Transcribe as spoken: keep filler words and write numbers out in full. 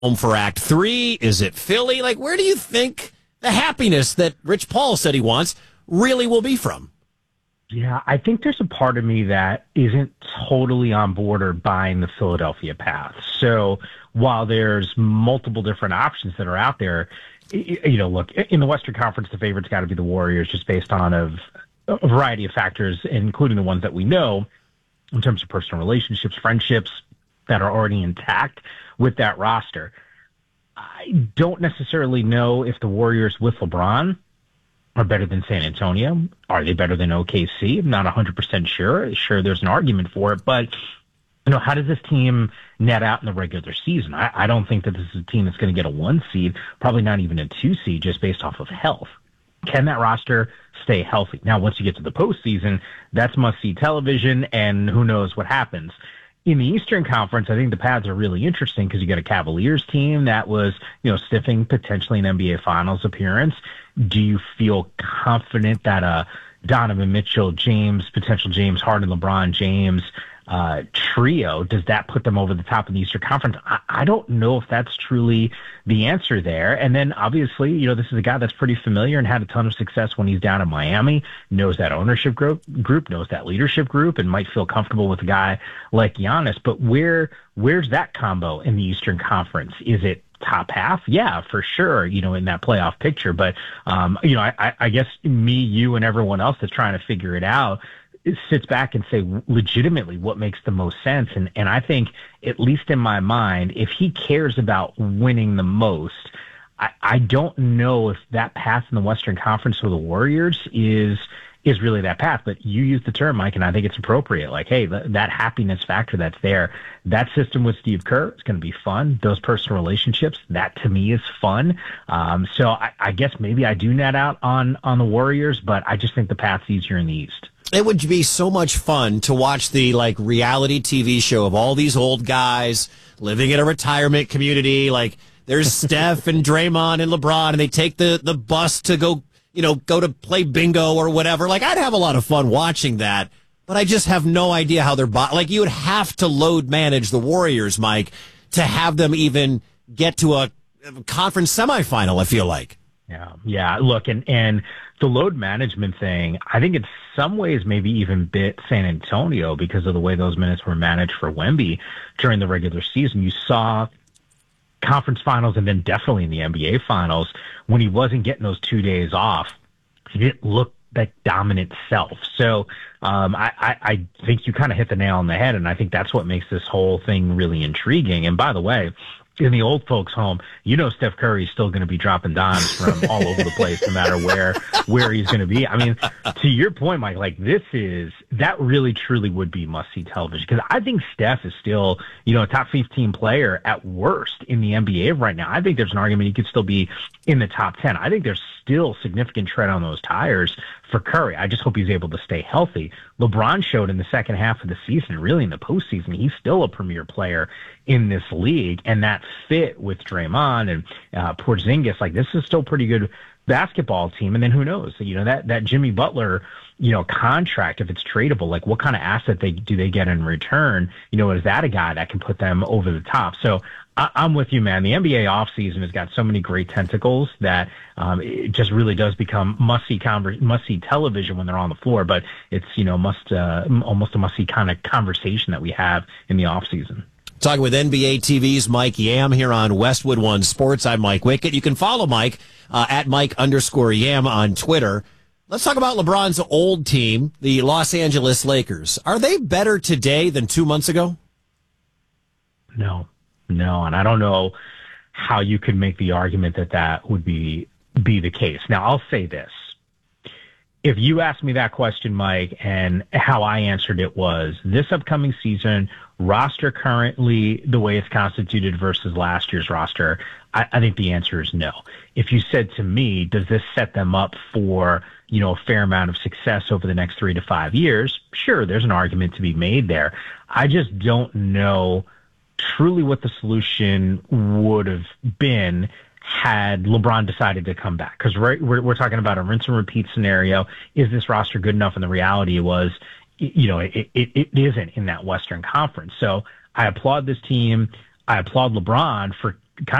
home for Act Three? Is it Philly? Like, where do you think the happiness that Rich Paul said he wants really will be from? Yeah, I think there's a part of me that isn't totally on board or buying the Philadelphia path. So while there's multiple different options that are out there, you know, look, in the Western Conference, the favorite's got to be the Warriors just based on of a variety of factors, including the ones that we know in terms of personal relationships, friendships that are already intact with that roster. I don't necessarily know if the Warriors with LeBron are better than San Antonio. Are they better than O K C? I'm not one hundred percent sure. Sure, there's an argument for it, but you know, how does this team net out in the regular season? I, I don't think that this is a team that's going to get a one seed, probably not even a two seed, just based off of health. Can that roster stay healthy? Now, once you get to the postseason, that's must-see television, and who knows what happens. In the Eastern Conference, I think the paths are really interesting because you got a Cavaliers team that was, you know, sniffing potentially an N B A Finals appearance. Do you feel confident that a Donovan Mitchell, James, potential James Harden, LeBron James uh, trio, does that put them over the top of the Eastern Conference? I, I don't know if that's truly the answer there. And then obviously, you know, this is a guy that's pretty familiar and had a ton of success when he's down in Miami, knows that ownership group, group knows that leadership group, and might feel comfortable with a guy like Giannis. But where where's that combo in the Eastern Conference? Is it top half? Yeah, for sure, you know, in that playoff picture. But, um, you know, I, I guess me, you, and everyone else that's trying to figure it out, it sits back and say legitimately what makes the most sense. And, and I think, at least in my mind, if he cares about winning the most, I, I don't know if that path in the Western Conference for the Warriors is is really that path. But you use the term, Mike, and I think it's appropriate. Like, hey, th- that happiness factor that's there, that system with Steve Kerr is going to be fun. Those personal relationships, that to me is fun. Um, so I, I guess maybe I do net out on, on the Warriors, but I just think the path's easier in the East. It would be so much fun to watch the like reality T V show of all these old guys living in a retirement community. Like there's Steph and Draymond and LeBron, and they take the, the bus to go, you know, go to play bingo or whatever. Like I'd have a lot of fun watching that, but I just have no idea how they're bo- like you would have to load manage the Warriors, Mike, to have them even get to a conference semifinal. I feel like. Yeah. Yeah. Look, and, and the load management thing, I think in some ways maybe even bit San Antonio because of the way those minutes were managed for Wemby during the regular season. You saw conference finals and then definitely in the N B A finals when he wasn't getting those two days off, he didn't look that dominant self. So um, I, I, I think you kind of hit the nail on the head, and I think that's what makes this whole thing really intriguing. And by the way, in the old folks' home, you know Steph Curry's still going to be dropping dimes from all over the place, no matter where where he's going to be. I mean, to your point, Mike, like this is that really truly would be must-see television because I think Steph is still, you know, a top fifteen player at worst in the N B A right now. I think there's an argument he could still be in the top ten. I think there's still significant tread on those tires for Curry. I just hope he's able to stay healthy. LeBron showed in the second half of the season, really in the postseason, he's still a premier player in this league, and that fit with Draymond and uh, Porzingis, like this is still pretty good basketball team. And then who knows, you know, that, that Jimmy Butler, you know, contract, if it's tradable, like what kind of asset they do they get in return? You know, is that a guy that can put them over the top? So I, I'm with you, man. The N B A offseason has got so many great tentacles that um, it just really does become must-see conver- must-see television when they're on the floor. But it's, you know, must uh, almost a must-see kind of conversation that we have in the offseason. Talking with N B A T V's Mike Yam here on Westwood One Sports. I'm Mike Wickett. You can follow Mike uh, at Mike underscore Yam on Twitter. Let's talk about LeBron's old team, the Los Angeles Lakers. Are they better today than two months ago? No, no. And I don't know how you could make the argument that that would be, be the case. Now, I'll say this. If you asked me that question, Mike, and how I answered it was this upcoming season, roster currently the way it's constituted versus last year's roster, I, I think the answer is no. If you said to me, does this set them up for, you know, a fair amount of success over the next three to five years? Sure, there's an argument to be made there. I just don't know truly what the solution would have been had LeBron decided to come back. Because we're, we're, we're talking about a rinse and repeat scenario. Is this roster good enough? And the reality was, you know, it, it, it isn't in that Western Conference. So I applaud this team. I applaud LeBron for